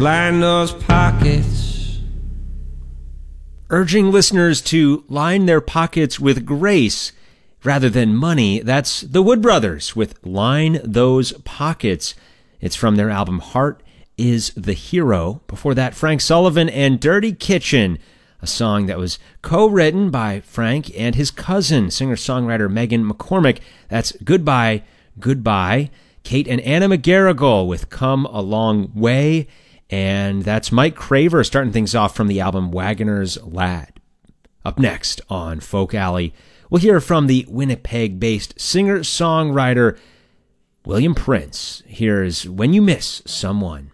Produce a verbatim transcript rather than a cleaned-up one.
line those pockets. Urging listeners to line their pockets with grace rather than money, that's the Wood Brothers with Line Those Pockets. It's from their album Heart is the Hero. Before that, Frank Sullivan and Dirty Kitchen, a song that was co-written by Frank and his cousin, singer-songwriter Megan McCormick. That's Goodbye, Goodbye. Kate and Anna McGarrigle with Come a Long Way. And that's Mike Craver starting things off from the album Wagoner's Lad. Up next on Folk Alley, we'll hear from the Winnipeg-based singer-songwriter William Prince. Here's When You Miss Someone.